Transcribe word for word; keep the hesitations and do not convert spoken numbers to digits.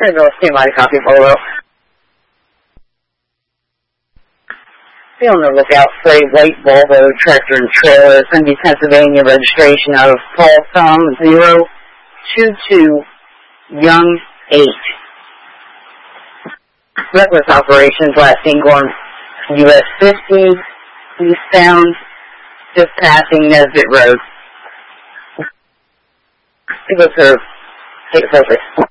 There goes somebody copy photo. Be on the lookout for a white Volvo tractor and trailer. It's going to be Pennsylvania registration out of Paul Thumb zero two two Young eight. Reckless operations last seen going U S fifty eastbound, just passing Nesbitt Road. Take us over. Take us over.